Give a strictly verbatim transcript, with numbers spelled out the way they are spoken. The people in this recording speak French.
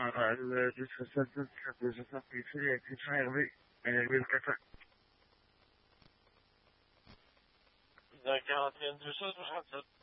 le deux cent soixante-dix, deux cent soixante-dix, exécution Hervé, mille quatre cents. quarante et un, deux cent soixante-sept.